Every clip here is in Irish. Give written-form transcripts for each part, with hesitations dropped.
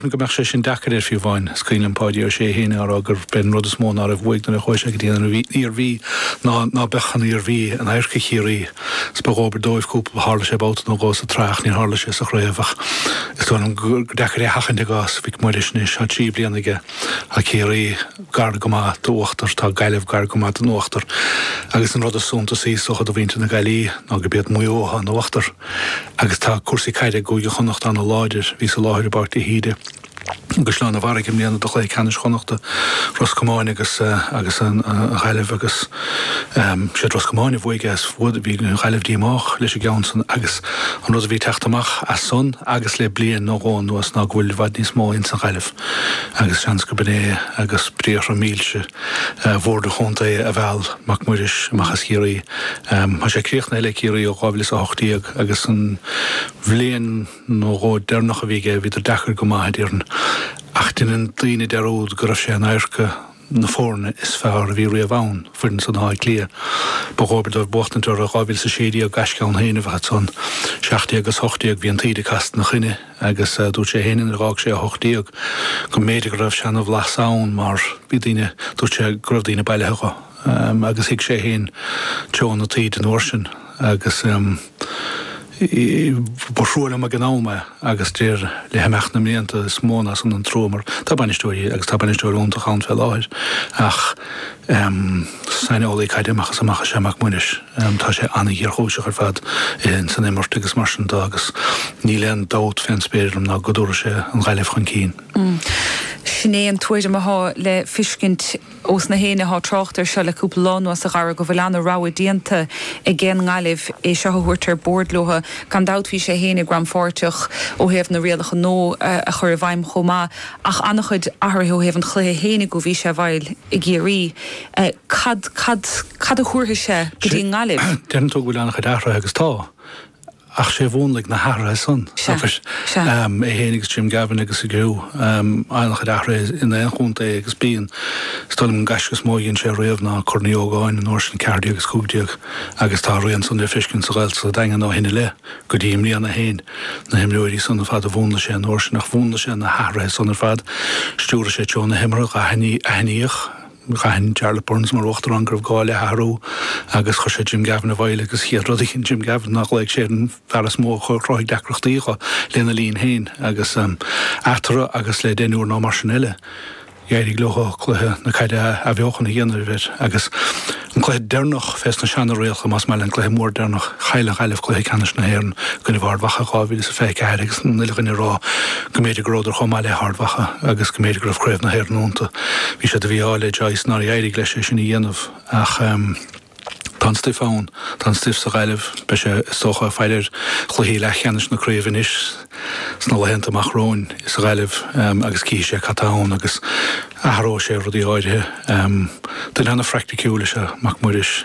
go meach sé sin dachar fiú bháin scrílan páidí sé héine agur ben rud is mó ar a bhhaig na chuise go dtíana níor bhí ná bechan níor bhí an aircha chiaí spagóbar dóibhúpa hála sé bbáta nó gás a trach ní hála sé sa chréomhach. Is tú an dechar hachan de gas bhíh muidirnis a tí blianaige a chiaí gar go má dúachtar tá gaiileh gar go má an nuachtar agus an rud asúnta sí socha do bhínta na gailí ná go bead muoha nuachtar agus tá cuasaí caiide go chonacht an láidir ví a láidir barta híide. Agus lá na bhharigh mléanana do chuid canis chonachta Roscomáin agus an chaileh agus sé Roscomáin bhige fud bhí an chaileh díach leis Johnson agus an rud a bhí teachtamach a son agus le blian nógáin nuas ná bhfuil bhd níos mó in san chaileh agus seans go bené agus bríoch a mílse bhór de chunta a bhil mac muiris machchas cíirí má sé críochna le cíirí ó gábhlis a 8 agus an bhléon nógá dearnach a bhíige bhí dechar go maithe íarn ach den an daoine deród go raibh sé an airce na fórne is fearr a bhí ri a bhain fuin san háid lia. Bagóbir dóibh bochtantar a gábhil sa sédí a gasceán héanamh hat son 60 agus 80 bhí an tíide cast na chuine agus dút sé héanaan rág sé a 80 go méidir go raibh seanmh lasán mar bhí daoine dút sé gribh daoine bailethecha agus hiic sé héin teán na tíide an orsin agus Borsúla a gnáme agus tíir le hemeach na mléanta is móna san an trómar tá banistóí agus tá banistóí únta chaán fel láir ach saine ólaí caiideachchas amachcha séach muinis tá sé anna híar chóiseach ar fad in san émart agus mar sin agus ní leon dát féinspéidirm ná godúra sé an ghaileh chun cín. Sinné an tuaide math le fiscint os na héine há trochttar se le cúpla lán was a gar go bhfuil anna ráha dianta i ggéan ngáileh é sehuairtar bordlótha gan dáthí sé héine gram fáirteach ó héamh na réalacha nó a chur bhaim chomá ach annach chud ahrathú héamh an chluthe héine go bhí sé bhail i ggéirí cad a chuirtha sé go dtí ngáileh. Déan tú bhfuil annach chud ahra agus tá. Ach sé bhónlaigh na hara son. Héanagus Jim Gavin agus a grú annach chud in an chunta agus bíon stolim an gasgus móiginn sé réamh ná corníogáin an orsin ceardí agus cúgdíag agus tá rion son de fiscinn sa gail sa dagan á hinine le go dtí imlí anna héin na himlúirí son na fad a bhónla sé an orsin nach bhónla sé na hara son ar fad stúra sé teón na himreach a heníoch Chain Charlotte Burns mar ochtar an gribh gáile Harú agus chu sé Jim Gavin a bhaile agus chiad rudicinn Jim Gavin nach leag sé an fearras mó churáid decrochtaícha lena líon héin agus atara agus le déúr ná mar sin eile. Éirí glocha cluthe na caide a bheochan na dhéanamh agus an chluithe dearnach fés na seanna réalcha más meile an chluithe mór dearnach chaileh chluithe canis na hhéann go bhhar wacha gábhíle sa féice agus nuilechine rá go méidir gróidir chomáile hardhacha agus go méidir gribh créibh na hhéirnúnta. Bhí sé de bhíáile deis ná éirí leis sé sin dhéanamh ach Tan Stefán, tan Stef sa gaileh be sé socha feilir chluhí lechanis na créimhin is sna lehénta amachróin is a gaileh agus cí sé catán agus ahró sé rudí áidethe den hena fracticúla se mac muiris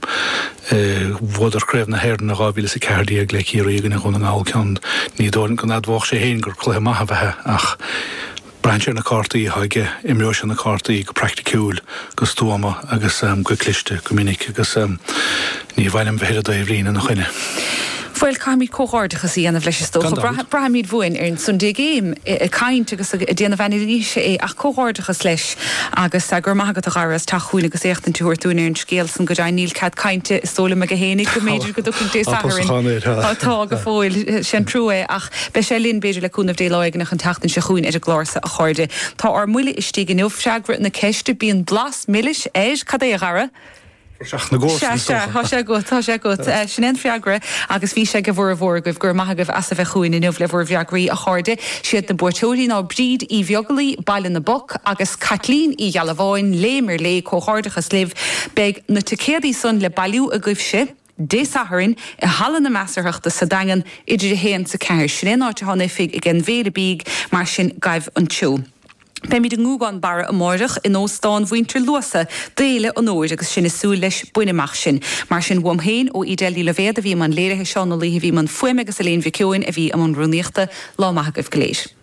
bhdar créibh na hhéir na gábhíle sa ceardí ag le cíí gan chun an áilceann ní dóin go nadmhach sé héin gur chluithe maithe ach Branch na cartaí haige imreois na cartaí go practicúil go stóma agus go cliste go minic agus ní bhhailm bheithe a bhrína nach chuine. Fuil caiimid cóáirdeachas í anna bhleis tócha brahamíd bhin ar an Sunday game i caiint agus a déanana bhaine níise é ach cóáirdeachas leis agus gur maigad a garas tá chuúla agus écht an túir túna ar an scéal san go dá níl cad cainte istóla me go hénig go méidir go dúchan dé saharin tá go fóil sin trúé ach be sé lín beidir le cúnmh dé láigen nach an tatan se chuún ar a glása a chuirde. Tá ar muile istí gan nuh seagra na ceiste bíon blas milliis éis cad é a gara. Seach na gcóir tá sé go sin freagra agus bhí sé go bhór goibh gur maithagah as a bheith chuin in nuh le bhór bheagraí a cháde siad na bortóirí ná bríd í bheogalí bailin na boc agus catlín í gealabháin lémar le cóáirdachas libh beag na tacéadaí son le bailú a goibh se dé saharin i hallan na measarachta sa dagan idir a héan sa ceir sin áte hána fig i gin bhéle bíg mar sin gaibh an tiú. Pe míid an ngúgáin bara a móireach in óstáin bhaintear luasa déile an óir agus sin isú leis buineach sin. Mar sin bhm héin ó idelí le bhéad a bhí man léirithe seán na líthe bhí man fuime agus a léon bhí ceoin a bhí am an runníochta lámaithagah go léir.